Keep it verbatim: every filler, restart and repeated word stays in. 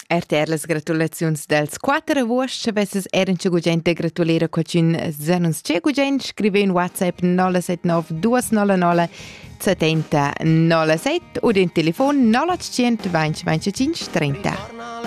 Erter las gratulaziuns dels quattro agost, vesses eren c'è gugente gratulera quacin zanus c'è gugent, scrive in WhatsApp nola set nov due nola nola settanta nola set o in telefon nola otto due cinque cinque trenta.